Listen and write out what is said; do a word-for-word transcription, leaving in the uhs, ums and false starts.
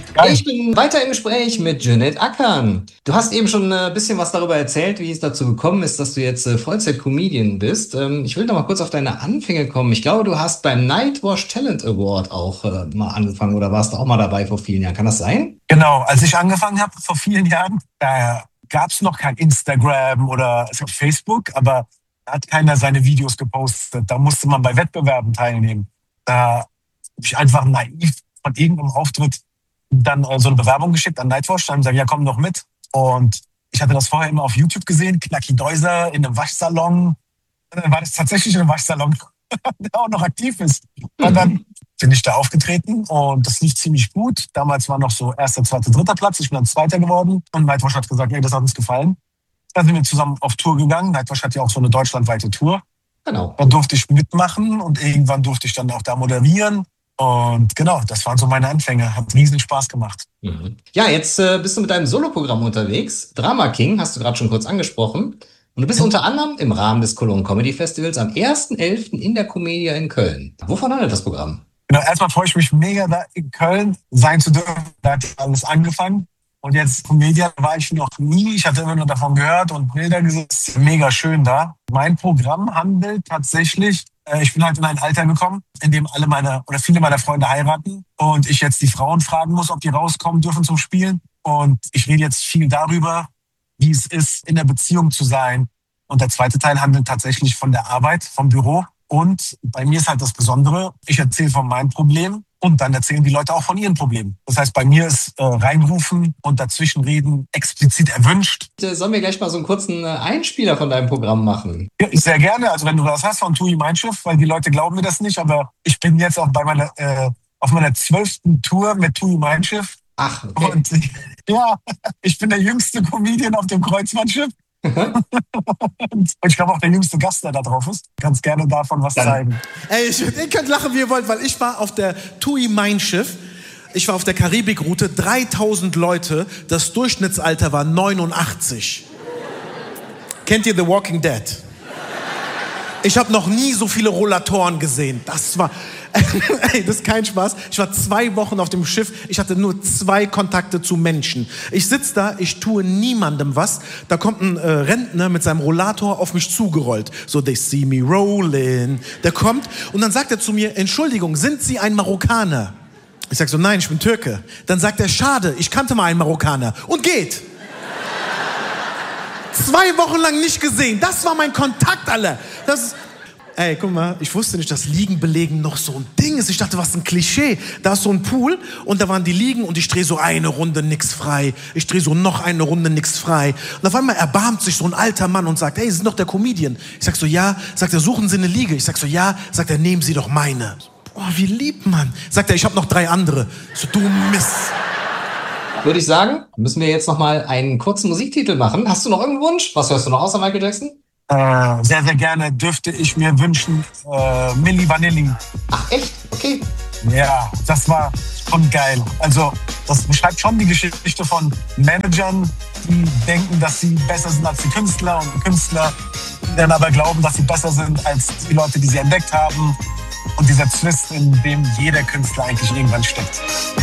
Geil. Ich bin weiter im Gespräch mit Jennette Ackern. Du hast eben schon ein bisschen was darüber erzählt, wie es dazu gekommen ist, dass du jetzt äh, Vollzeit-Comedian bist. Ähm, ich will noch mal kurz auf deine Anfänge kommen. Ich glaube, du hast beim Nightwash Talent Award auch äh, mal angefangen oder warst auch mal dabei vor vielen Jahren. Kann das sein? Genau, als ich angefangen habe vor vielen Jahren, da gab es noch kein Instagram oder es gab Facebook, aber da hat keiner seine Videos gepostet. Da musste man bei Wettbewerben teilnehmen. Da habe ich einfach naiv von irgendeinem Auftritt dann äh, so eine Bewerbung geschickt an Nightwash, dann gesagt, ja, komm doch mit. Und ich hatte das vorher immer auf YouTube gesehen, Knacki Deuser in einem Waschsalon. Dann war das tatsächlich in einem Waschsalon, der auch noch aktiv ist. Und dann bin ich da aufgetreten und das lief ziemlich gut. Damals war noch so erster, zweiter, dritter Platz. Ich bin dann Zweiter geworden und Nightwash hat gesagt, ey, das hat uns gefallen. Dann sind wir zusammen auf Tour gegangen. Nightwash hat ja auch so eine deutschlandweite Tour. Genau. Da durfte ich mitmachen und irgendwann durfte ich dann auch da moderieren. Und genau, das waren so meine Anfänge. Hat riesen Spaß gemacht. Mhm. Ja, jetzt äh, bist du mit deinem Soloprogramm unterwegs. Drama King hast du gerade schon kurz angesprochen. Und du bist unter anderem im Rahmen des Cologne Comedy Festivals am ersten elften in der Comedia in Köln. Wovon handelt das Programm? Genau, erstmal freue ich mich mega, da in Köln sein zu dürfen. Da hat alles angefangen. Und jetzt Comedia war ich noch nie. Ich hatte immer nur davon gehört und Bilder gesehen. Es ist mega schön da. Mein Programm handelt tatsächlich, äh, ich bin halt in ein Alter gekommen, in dem alle meine oder viele meiner Freunde heiraten und ich jetzt die Frauen fragen muss, ob die rauskommen dürfen zum Spielen. Und ich rede jetzt viel darüber, wie es ist, in der Beziehung zu sein. Und der zweite Teil handelt tatsächlich von der Arbeit, vom Büro. Und bei mir ist halt das Besondere, ich erzähle von meinem Problem und dann erzählen die Leute auch von ihren Problemen. Das heißt, bei mir ist äh, reinrufen und dazwischenreden explizit erwünscht. Äh, Sollen wir gleich mal so einen kurzen äh, Einspieler von deinem Programm machen? Ja, sehr gerne, also wenn du was hast von Tui Mein Schiff, weil die Leute glauben mir das nicht, aber ich bin jetzt auch bei meiner, äh, auf meiner zwölften Tour mit Tui Mein Schiff. Ach, okay. Und ja, ich bin der jüngste Comedian auf dem Kreuzfahrtschiff. Und ich glaube auch der jüngste Gast, der da drauf ist. Kannst gerne davon was Dann. zeigen. Ey, ich, ihr könnt lachen, wie ihr wollt, weil ich war auf der Tui Mein Schiff. Ich war auf der Karibikroute, dreitausend Leute. Das Durchschnittsalter war neunundachtzig. Kennt ihr The Walking Dead? Ich habe noch nie so viele Rollatoren gesehen. Das war... Ey, das ist kein Spaß. Ich war zwei Wochen auf dem Schiff. Ich hatte nur zwei Kontakte zu Menschen. Ich sitze da, ich tue niemandem was. Da kommt ein äh, Rentner mit seinem Rollator auf mich zugerollt. So, they see me rolling. Der kommt und dann sagt er zu mir, Entschuldigung, sind Sie ein Marokkaner? Ich sag so, nein, ich bin Türke. Dann sagt er, schade, ich kannte mal einen Marokkaner. Und geht. Zwei Wochen lang nicht gesehen. Das war mein Kontakt, Alter. Das ist... Ey, guck mal, ich wusste nicht, dass Liegen belegen noch so ein Ding ist. Ich dachte, was ein Klischee. Da ist so ein Pool und da waren die Liegen und ich drehe so eine Runde, nix frei. Ich drehe so noch eine Runde, nix frei. Und auf einmal erbarmt sich so ein alter Mann und sagt, hey, Sie sind doch der Comedian. Ich sag so, ja. Sagt er, suchen Sie eine Liege? Ich sag so, ja. Sagt er, nehmen Sie doch meine. Boah, wie lieb, Mann. Sagt er, ich habe noch drei andere. Ich so, du Mist. Würde ich sagen, müssen wir jetzt noch mal einen kurzen Musiktitel machen. Hast du noch irgendeinen Wunsch? Was hörst du noch außer Michael Jackson? Äh, sehr, sehr gerne dürfte ich mir wünschen, äh, Milli Vanilli. Ach, echt? Okay. Ja, das war schon geil. Also, das beschreibt schon die Geschichte von Managern, die denken, dass sie besser sind als die Künstler und Künstler, die dann aber glauben, dass sie besser sind als die Leute, die sie entdeckt haben. Und dieser Twist, in dem jeder Künstler eigentlich irgendwann steckt.